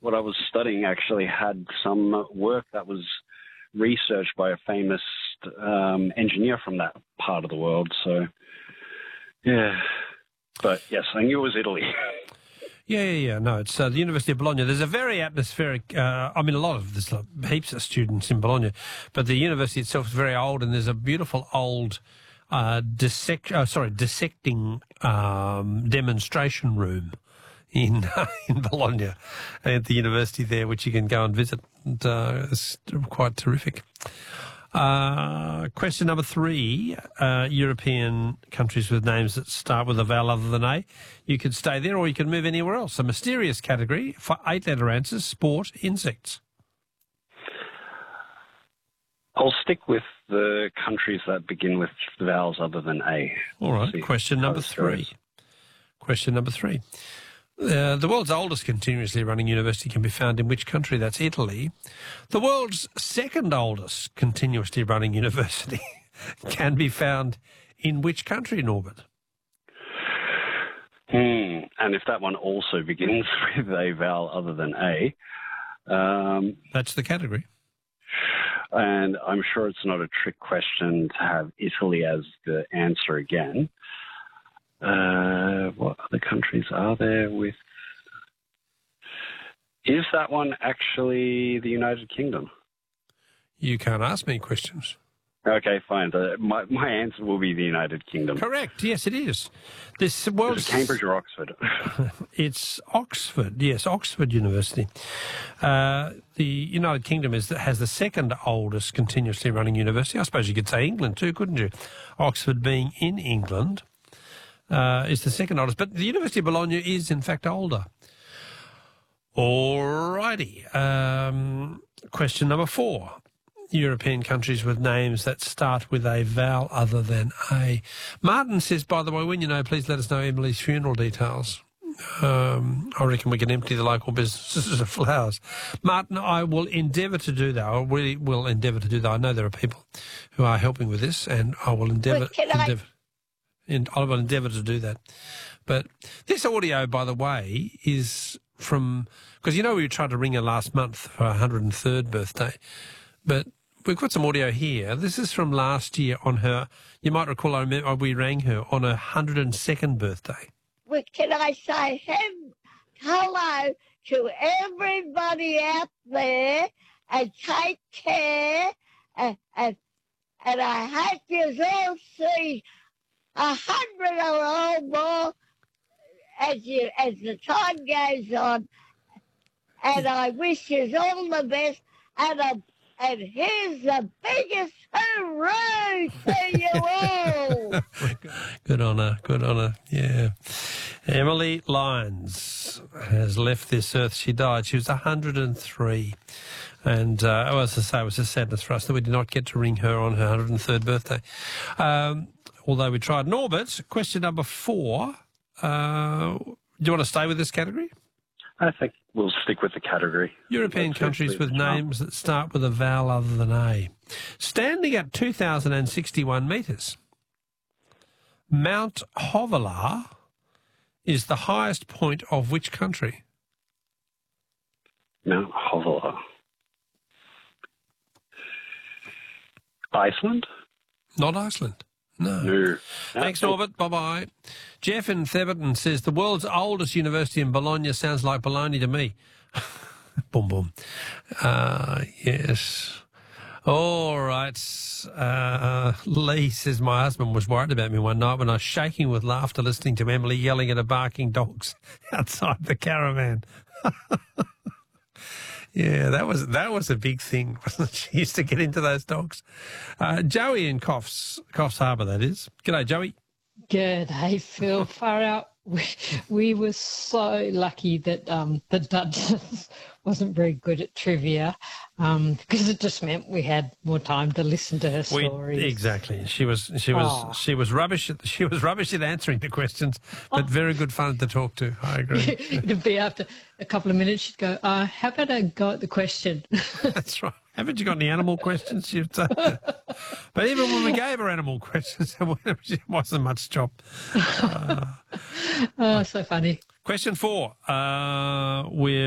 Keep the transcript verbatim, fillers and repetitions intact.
what I was studying actually had some work that was researched by a famous um, engineer from that part of the world. So, yeah. But, yes, I knew it was Italy. Yeah, yeah, yeah. No, it's uh, the University of Bologna. There's a very atmospheric, uh, I mean, a lot of, there's like heaps of students in Bologna, but the university itself is very old, and there's a beautiful old uh, dissect, uh, sorry, dissecting um, demonstration room in uh, in Bologna at the university there, which you can go and visit. And, uh, it's quite terrific. Uh, question number three, uh, European countries with names that start with a vowel other than A. You could stay there or you can move anywhere else. A mysterious category for eight-letter answers, sport, insects. I'll stick with the countries that begin with vowels other than A. All right, question number three. Question number three. Uh, the world's oldest continuously running university can be found in which country? That's Italy. The world's second oldest continuously running university can be found in which country, Norbert? Hmm. And if that one also begins with a vowel other than A. Um, That's the category. And I'm sure it's not a trick question to have Italy as the answer again. Uh, what other countries are there with... Is that one actually the United Kingdom? You can't ask me questions. Okay, fine. The, my, my answer will be the United Kingdom. Correct. Yes, it is. This world's... Is it Cambridge or Oxford? It's Oxford. Yes, Oxford University. Uh, the United Kingdom is has the second oldest continuously running university. I suppose you could say England too, couldn't you? Oxford being in England. Uh, is the second oldest, but the University of Bologna is in fact older. Alrighty. Um, question number four. European countries with names that start with a vowel other than A. Martin says, by the way, when you know, please let us know Emily's funeral details. Um, I reckon we can empty the local businesses of flowers. Martin, I will endeavour to do that. I really will endeavour to do that. I know there are people who are helping with this, and I will endeavour... endeavour And I will endeavour to do that. But this audio, by the way, is from... Because, you know, we tried to ring her last month for her one hundred and third birthday. But we've got some audio here. This is from last year on her... You might recall I remember we rang her on her one hundred and second birthday. Well, can I say hello to everybody out there and take care and, and, and I hope you all see... A hundred or more as you as the time goes on, and I wish you all the best. And a, and here's the biggest hooray to you all. Good on her, good on her. Yeah, Emily Lyons has left this earth. She died. She was one hundred and three. And uh, oh, as I say, it was a sadness for us that we did not get to ring her on her one hundred and third birthday. Um, although we tried. Norbert, question number four. Uh, do you want to stay with this category? I think we'll stick with the category. European That's countries with names that start with a vowel other than A. Standing at two thousand sixty-one metres, Mount Hoverlar is the highest point of which country? Mount Hoverlar. Iceland? Not Iceland. No. No. Thanks, Norbert. Bye-bye. Jeff in Theberton says, the world's oldest university in Bologna sounds like baloney to me. Boom, boom. Uh, yes. All right. Uh, Lee says, my husband was worried about me one night when I was shaking with laughter listening to Emily yelling at her barking dogs outside the caravan. Yeah, that was that was a big thing, wasn't it? She used to get into those dogs. Uh, Joey in Coffs, Coffs Harbour, that is. G'day, Joey. G'day, Phil. Far out. We, we were so lucky that um, the Duchess wasn't very good at trivia um, because it just meant we had more time to listen to her we, stories. Exactly. She was she was oh. she was rubbish. At, she was rubbish at answering the questions, but very good fun to talk to. I agree. It'd be after a couple of minutes, she'd go, uh, "How about I go at the question?" That's right. Haven't you got any animal questions? She'd say. But even when we gave her animal questions, it wasn't much job. Uh, oh, so funny. Question four. Uh, we're